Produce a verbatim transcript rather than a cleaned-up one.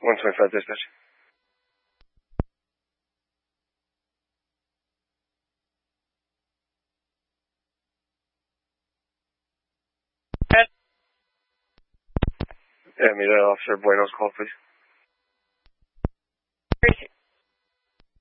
one twenty-five dispatch. Yeah, meet uh, Officer Bueno's call, please.